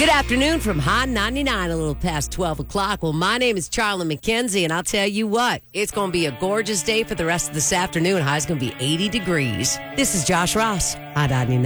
Good afternoon from Hot 99, a little past 12 o'clock. Well, my name is Charlie McKenzie, and I'll tell you what, it's going to be a gorgeous day for the rest of this afternoon. High's going to be 80 degrees. This is Josh Ross, Hot 99.